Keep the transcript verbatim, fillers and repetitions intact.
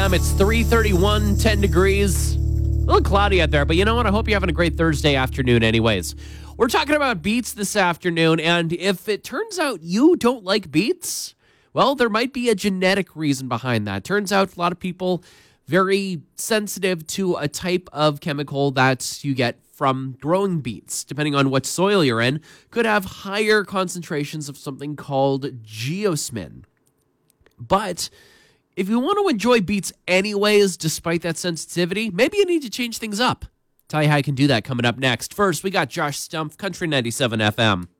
M. It's three thirty-one, ten degrees. A little cloudy out there, but you know what? I hope you're having a great Thursday afternoon anyways. We're talking about beets this afternoon, and if it turns out you don't like beets, well, there might be a genetic reason behind that. Turns out a lot of people very sensitive to a type of chemical that you get from growing beets, depending on what soil you're in, could have higher concentrations of something called geosmin. But if you want to enjoy beets anyways, despite that sensitivity, maybe you need to change things up. Tell you how you can do that coming up next. First, we got Josh Stumpf, Country ninety-seven F M.